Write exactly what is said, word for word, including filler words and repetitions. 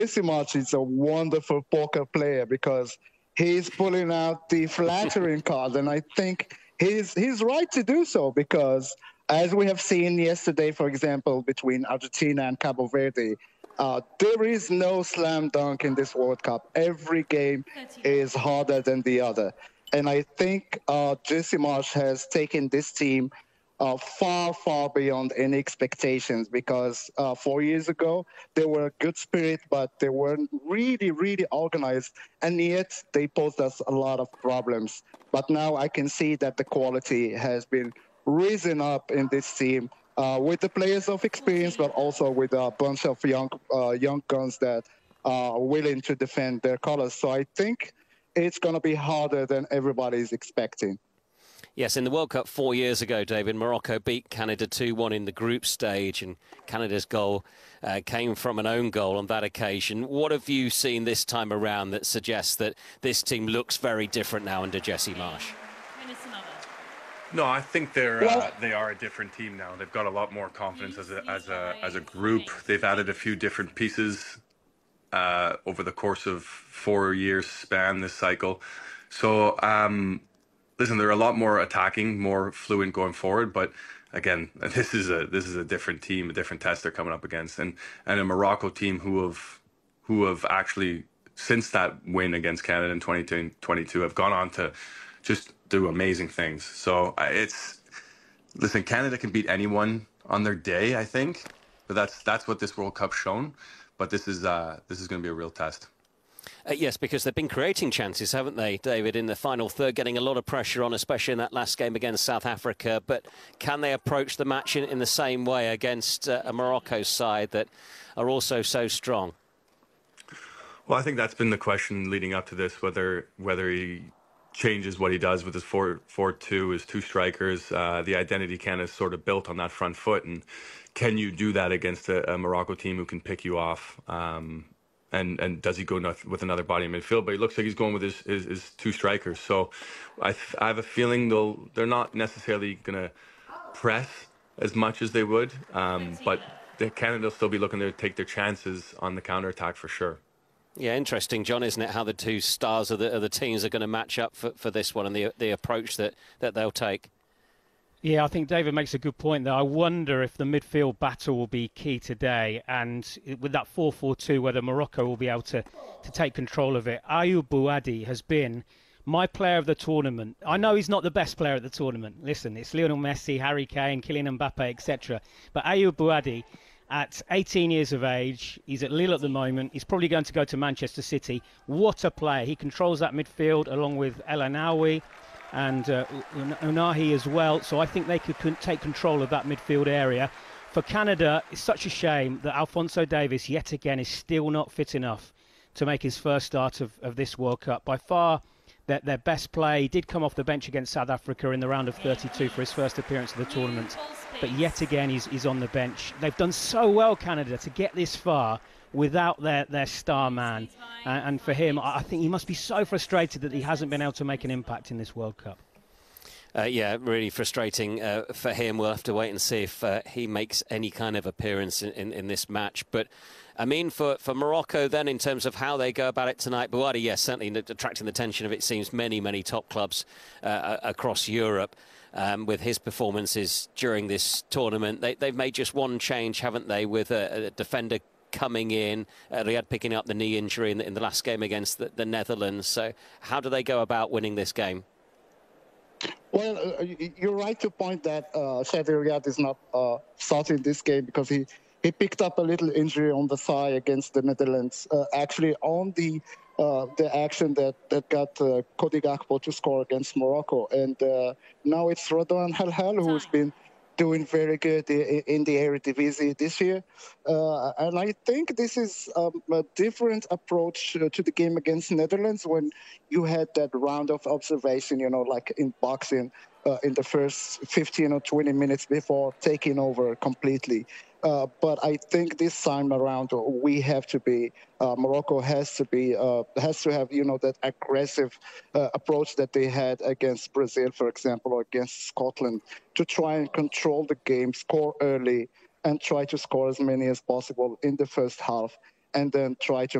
Jesse Marsch is a wonderful poker player because he's pulling out the flattering card, and I think he's he's right to do so because, as we have seen yesterday, for example, between Argentina and Cabo Verde, uh, there is no slam dunk in this World Cup. Every game is harder than the other, and I think uh, Jesse Marsch has taken this team uh, far, far beyond any expectations because uh, four years ago, they were a good spirit, but they weren't really, really organized, and yet they posed us a lot of problems. But now I can see that the quality has been risen up in this team uh, with the players of experience, but also with a bunch of young, uh, young guns that are willing to defend their colors. So I think it's going to be harder than everybody's expecting. Yes, in the World Cup four years ago, David, Morocco beat Canada two one in the group stage, and Canada's goal uh, came from an own goal on that occasion. What have you seen this time around that suggests that this team looks very different now under Jesse Marsch? No, I think they're uh, they are a different team now. They've got a lot more confidence as a as a as a group. They've added a few different pieces uh, over the course of four years span this cycle. So. Um, Listen, they're a lot more attacking, more fluent going forward. But again, this is a this is a different team, a different test they're coming up against, and and a Morocco team who have who have actually since that win against Canada in twenty twenty-two have gone on to just do amazing things. So it's listen, Canada can beat anyone on their day, I think, but that's that's what this World Cup's shown. But this is uh, this is going to be a real test. Uh, yes, because they've been creating chances, haven't they, David, in the final third, getting a lot of pressure on, especially in that last game against South Africa. But can they approach the match in, in the same way against uh, a Morocco side that are also so strong? Well, I think that's been the question leading up to this, whether whether he changes what he does with his four four two, his two strikers. Uh, the identity Canada's sort of built on that front foot. And can you do that against a, a Morocco team who can pick you off? Um, And and does he go with another body in midfield? But he looks like he's going with his, his, his two strikers. So I, I have a feeling they'll they're not necessarily going to press as much as they would. Um, but the Canada will still be looking to take their chances on the counterattack for sure. Yeah, interesting, John, isn't it? How the two stars of the, of the teams are going to match up for, for this one and the the approach that, that they'll take. Yeah, I think David makes a good point there. I wonder if the midfield battle will be key today, and with that four four two, whether Morocco will be able to, to take control of it. Ayoub Bouhaddi has been my player of the tournament. I know he's not the best player at the tournament. Listen, it's Lionel Messi, Harry Kane, Kylian Mbappe, et cetera. But Ayoub Bouhaddi, at eighteen years of age, he's at Lille at the moment. He's probably going to go to Manchester City. What a player. He controls that midfield along with El Anawi and uh, Unahi as well. So I think they could take control of that midfield area. For Canada, it's such a shame that Alphonso Davies, yet again, is still not fit enough to make his first start of, of this World Cup. By far, their, their best play. He did come off the bench against South Africa in the round of thirty-two for his first appearance of the tournament. But yet again, he's, he's on the bench. They've done so well, Canada, to get this far without their, their star man. Uh, and for him, I think he must be so frustrated that he hasn't been able to make an impact in this World Cup. Uh, yeah, really frustrating uh, for him. We'll have to wait and see if uh, he makes any kind of appearance in, in, in this match. But, I mean, for, for Morocco then, in terms of how they go about it tonight, Bouhaddi, yes, certainly attracting the attention of, it seems, many, many top clubs uh, across Europe. Um, with his performances during this tournament, they, they've made just one change, haven't they, with a, a defender coming in, uh, Riyad picking up the knee injury in the, in the last game against the, the Netherlands. So how do they go about winning this game? Well, uh, you're right to point that uh, Shadi Riyad is not uh, starting this game because he, he picked up a little injury on the thigh against the Netherlands. Uh, actually, on the uh, the action that, that got uh, Cody Gakpo to score against Morocco. And uh, now it's Radwan Halhal who's been doing very good in the Eredivisie this year. Uh, and I think this is um, a different approach uh, to the game against Netherlands when you had that round of observation, you know, like in boxing uh, in the first fifteen or twenty minutes before taking over completely. Uh, but I think this time around we have to be, uh, Morocco has to be, uh, has to have, you know, that aggressive uh, approach that they had against Brazil, for example, or against Scotland, to try and control the game, score early, and try to score as many as possible in the first half. and then try to